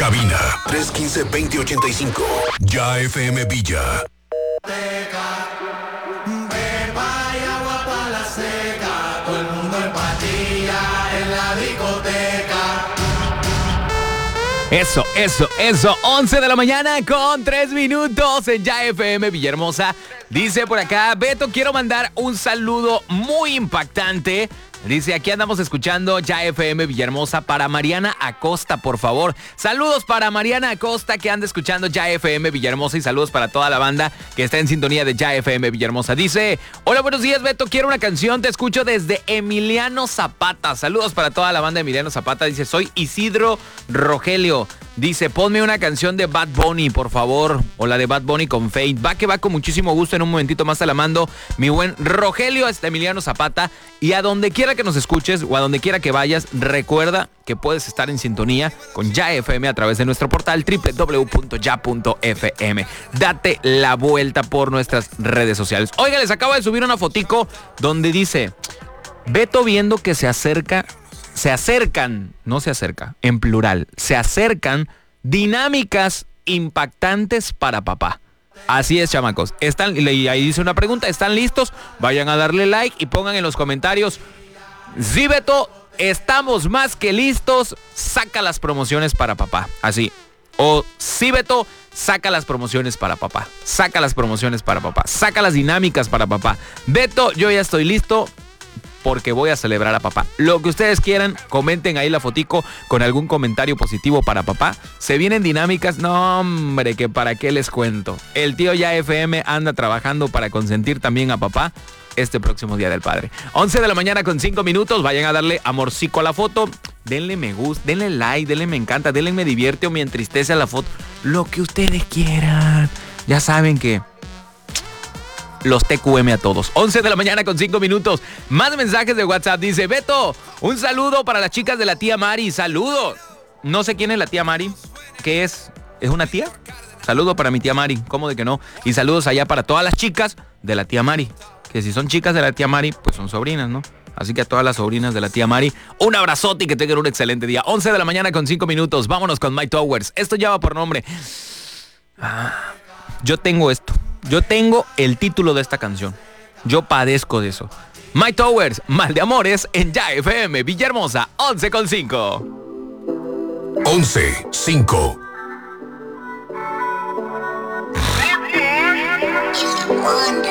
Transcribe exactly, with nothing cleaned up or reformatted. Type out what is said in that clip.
Cabina tres uno cinco, dos cero ocho cinco. Ya F M Villa. Eso, eso, eso. once de la mañana con tres minutos en Ya F M Villahermosa. Dice por acá, Beto, quiero mandar un saludo muy impactante. Dice, aquí andamos escuchando Ya F M Villahermosa para Mariana Acosta, por favor. Saludos para Mariana Acosta que anda escuchando Ya F M Villahermosa y saludos para toda la banda que está en sintonía de Ya F M Villahermosa. Dice, hola, buenos días, Beto, quiero una canción, te escucho desde Emiliano Zapata. Saludos para toda la banda de Emiliano Zapata. Dice, soy Isidro Rogelio. Dice, ponme una canción de Bad Bunny, por favor, o la de Bad Bunny con Fate. Va que va, con muchísimo gusto, en un momentito más te la mando, mi buen Rogelio, hasta Emiliano Zapata. Y a donde quiera que nos escuches o a donde quiera que vayas, recuerda que puedes estar en sintonía con Ya F M a través de nuestro portal doble u doble u doble u punto ya punto f m. Date la vuelta por nuestras redes sociales. Oiga, les acabo de subir una fotico donde dice, Beto viendo que se acerca... Se acercan, no se acerca, en plural, se acercan dinámicas impactantes para papá. Así es, chamacos. Están, y ahí dice una pregunta, ¿están listos? Vayan a darle like y pongan en los comentarios, sí, Beto, estamos más que listos, saca las promociones para papá. Así. O sí, Beto, saca las promociones para papá. Saca las promociones para papá. Saca las dinámicas para papá. Beto, yo ya estoy listo, porque voy a celebrar a papá. Lo que ustedes quieran, comenten ahí la fotico con algún comentario positivo para papá. Se vienen dinámicas, no hombre, que para qué les cuento. El tío Ya F M anda trabajando para consentir también a papá este próximo Día del Padre. once de la mañana con cinco minutos, vayan a darle amorcico a la foto. Denle me gusta, denle like, denle me encanta, denle me divierte o me entristece a la foto. Lo que ustedes quieran. Ya saben que los T Q M a todos. once de la mañana con cinco minutos. Más mensajes de WhatsApp. Dice, Beto, un saludo para las chicas de la tía Mari. Saludos. No sé quién es la tía Mari. ¿Qué es? ¿Es una tía? Saludo para mi tía Mari. ¿Cómo de que no? Y saludos allá para todas las chicas de la tía Mari. Que si son chicas de la tía Mari, pues son sobrinas, ¿no? Así que a todas las sobrinas de la tía Mari, un abrazote y que tengan un excelente día. once de la mañana con cinco minutos. Vámonos con Mike Towers. Esto ya va por nombre. Ah, yo tengo esto. Yo tengo el título de esta canción. Yo padezco de eso. Mike Towers, Mal de Amores en Ya F M Villahermosa, once con cinco. once, cinco. One